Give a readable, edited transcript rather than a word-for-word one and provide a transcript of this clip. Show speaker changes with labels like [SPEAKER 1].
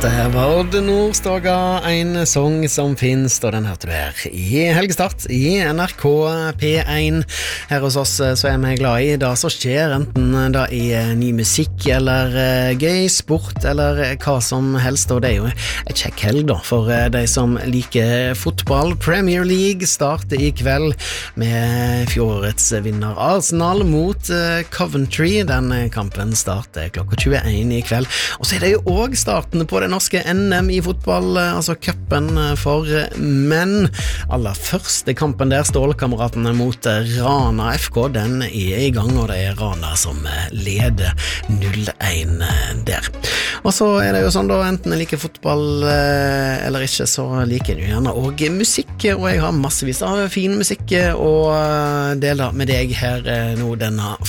[SPEAKER 1] Det var Odd Nordstoga, en sång som finnes, og den hørte du her i Helgestart i NRK P1. Her hos oss så vi glad i det som skjer, enten det ny musikk eller gøy sport eller hva som helst, og det jo et kjekk helg da, for de som liker fotball. Premier League starter i kveld med fjorårets vinner Arsenal mot Coventry. Den kampen starter klokka 21 i kveld, og så det jo også starten på det norske NM i fotball, altså cupen for menn. Aller første kampen der, Stålkameratene mot Rana FK, den i gang, og det Rana som leder 0-1 der. Og så det jo sånn da, enten jeg liker fotball eller ikke, så liker jeg gjerne og musikk, og jeg har massevis av fin musikk å dele med deg her nå denne